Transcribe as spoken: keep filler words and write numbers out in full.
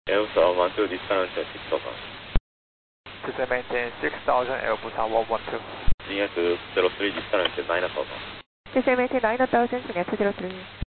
Airbus one two, distance six thousand. To maintain six thousand, Airbus one one two. J S zero three, distance nine thousand. To maintain nine thousand, two zero three.